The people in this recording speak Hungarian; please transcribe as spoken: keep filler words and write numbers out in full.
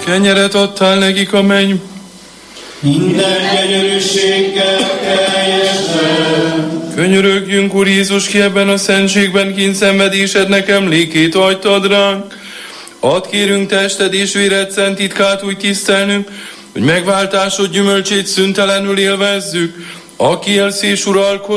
kenyeret adtál nekik a menny. Minden gyönyörűséggel teljesen. Könyörögjünk, Úr Jézus, ki ebben a szentségben kínszenvedésednek emlékét hagytad ránk. Add kérünk tested és véred szent titkát úgy tisztelnünk, hogy megváltásod gyümölcsét szüntelenül élvezzük, aki élsz és uralkodsz